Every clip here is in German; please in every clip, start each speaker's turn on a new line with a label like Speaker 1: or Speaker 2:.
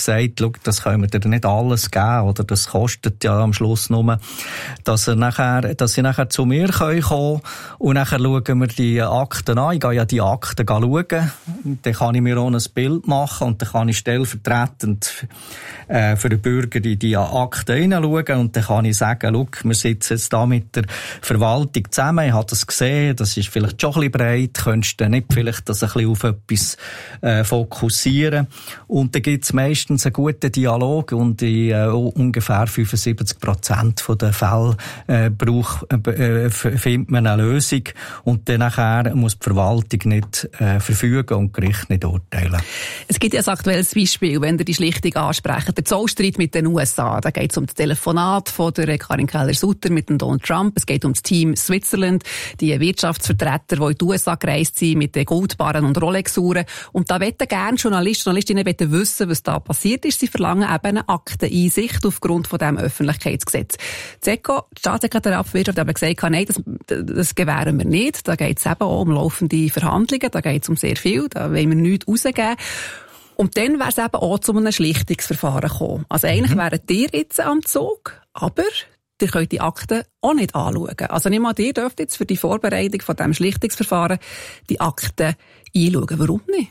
Speaker 1: gesagt, schau, das können wir dir nicht alles geben, oder das kostet ja am Schluss nur, dass sie nachher zu mir kommen können und nachher schauen wir die Akten an. Ich gehe ja die Akten schauen, dann kann ich mir auch ein Bild machen und dann kann ich stellvertretend für den Bürger in die Akten hineinschauen und dann kann ich sagen, schau, wir sitzen jetzt da mit der Verwaltung zusammen, ich habe das gesehen, das ist vielleicht schon ein bisschen breit, könntest du nicht vielleicht das ein bisschen auf etwas fokussieren. Und dann gibt es meistens einen guten Dialog und in ungefähr 75% der Fälle findet man eine Lösung und dann nachher muss die Verwaltung nicht verfügen und das Gericht nicht urteilen.
Speaker 2: Es gibt ja ein aktuelles Beispiel, wenn ihr die Schlichtung ansprechen, der Zollstreit mit den USA. Da geht es um das Telefonat von der Karin Keller-Sutter mit dem Donald Trump. Es geht um das Team Switzerland, die Wirtschaftsvertreter, die in die USA gereist sind mit den Goldbarren und Rolex-Uhren. Und da möchten gerne Journalistinnen wissen, was da passiert ist. Sie verlangen eben eine Akteneinsicht aufgrund von diesem Öffentlichkeitsgesetz. ZECO, die Staatssekretariat für Wirtschaft, hat gesagt, nein, das gewähren wir nicht. Da geht es eben auch um laufende Verhandlungen, da geht es um sehr viel, da wollen wir nichts rausgeben. Und dann wäre es eben auch zu einem Schlichtungsverfahren gekommen. Also eigentlich wären ihr jetzt am Zug, aber ihr könnt die Akten auch nicht anschauen. Also nicht mal ihr dürft jetzt für die Vorbereitung von diesem Schlichtungsverfahren die Akten einschauen. Warum nicht?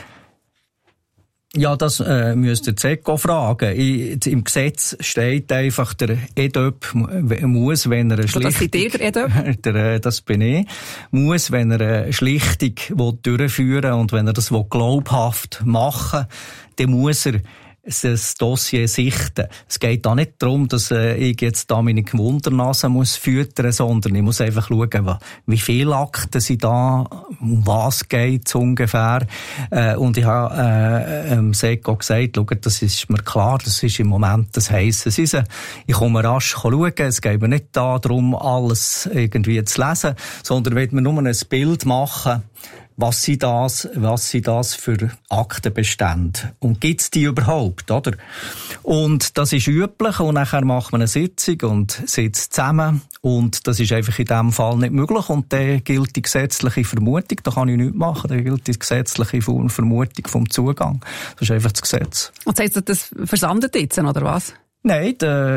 Speaker 1: Ja, das müsst ihr ZECO fragen. Im Gesetz steht einfach, der EDÖP muss, wenn er eine Schlichtung... Das seid ihr, der EDÖP? Das bin ich. Muss, wenn er eine Schlichtung durchführen will und wenn er das glaubhaft machen will, dann muss er das Dossier sichten. Es geht da nicht darum, dass ich jetzt da meine Gewundernase füttern muss, sondern ich muss einfach schauen, wie viele Akten sind da, um was geht es ungefähr. Und ich habe SECO gesagt, schau, das ist mir klar, das ist im Moment das Heißes Eisen. Ich komme rasch schauen, es geht mir nicht darum, alles irgendwie zu lesen, sondern will mir nur ein Bild machen, was sind das für Aktenbestände? Und gibt's die überhaupt, oder? Und das ist üblich, und nachher macht man eine Sitzung und sitzt zusammen, und das ist einfach in diesem Fall nicht möglich, und dann gilt die gesetzliche Vermutung, da kann ich nichts machen, dann gilt die gesetzliche Vermutung vom Zugang. Das ist einfach das Gesetz. Und
Speaker 2: das heisst, das versandet jetzt, oder was?
Speaker 1: Nein,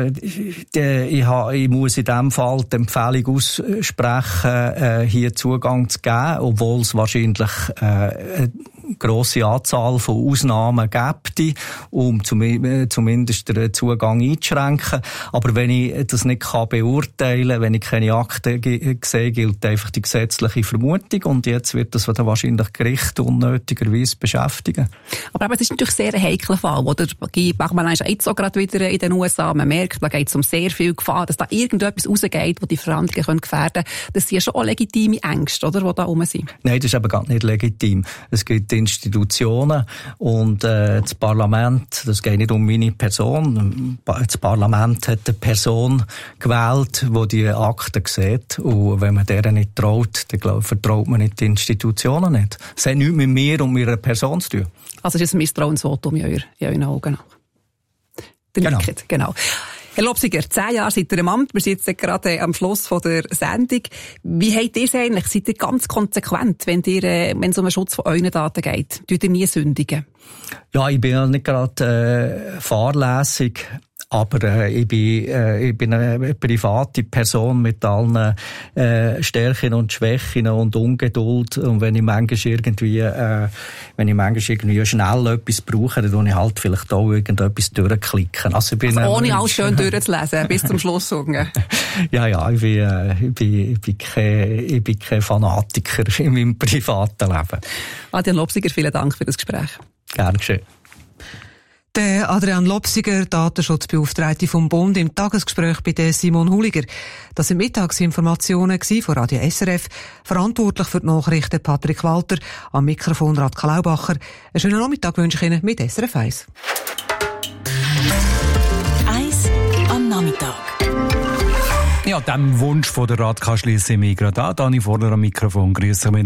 Speaker 1: ich muss in diesem Fall die Empfehlung aussprechen, hier Zugang zu geben, obwohl es wahrscheinlich eine grosse Anzahl von Ausnahmen gibt, um zumindest den Zugang einzuschränken. Aber wenn ich das nicht beurteilen kann, wenn ich keine Akte sehe, gilt einfach die gesetzliche Vermutung, und jetzt wird das dann wahrscheinlich Gericht unnötigerweise beschäftigen.
Speaker 2: Aber es ist natürlich sehr ein heikler Fall, wo der Guy Parmelin ist jetzt auch gerade wieder in den USA. Man merkt, da geht es um sehr viel Gefahr, dass da irgendetwas rausgeht, wo die Verhandlungen gefährden können. Das sind ja schon auch legitime Ängste, oder, die da rum sind.
Speaker 1: Nein, das ist aber gar nicht legitim. Es gibt Institutionen und das Parlament, das geht nicht um meine Person. Das Parlament hat eine Person gewählt, die die Akten sieht. Und wenn man deren nicht traut, dann vertraut man nicht die Institutionen nicht. Es hat nichts mit mir und meiner Person zu tun.
Speaker 2: Also es ist ein Misstrauensvotum in euren Augen. Genau. Herr Lobsiger, 10 Jahre seid ihr im Amt, wir sind jetzt gerade am Schluss von der Sendung. Wie habt ihr es eigentlich? Seid ihr ganz konsequent, wenn es um den Schutz von euren Daten geht? Tut ihr nie sündigen?
Speaker 1: Ja, ich bin ja nicht gerade fahrlässig. Aber ich bin eine private Person mit allen Stärken und Schwächen und Ungeduld. Und wenn ich manchmal irgendwie schnell etwas brauche, dann tue ich halt vielleicht auch irgendetwas durchklicken. Also
Speaker 2: ohne alles schön durchzulesen, bis zum Schluss sagen.
Speaker 1: Ja, ich bin kein Fanatiker in meinem privaten Leben.
Speaker 2: Adrian Lobsiger, vielen Dank für das Gespräch.
Speaker 1: Gern geschehen.
Speaker 3: Der Adrian Lobsiger, Datenschutzbeauftragte vom Bund, im Tagesgespräch bei der Simon Huliger. Das sind Mittagsinformationen von Radio SRF. Verantwortlich für die Nachrichten Patrick Walter, am Mikrofon Radka Laubacher. Einen schönen Nachmittag wünsche ich Ihnen mit SRF 1.
Speaker 4: 1 am Nachmittag.
Speaker 5: Ja, dem Wunsch von der Radka schliesse ich mich gerade an. Dani Vorder am Mikrofon. Grüße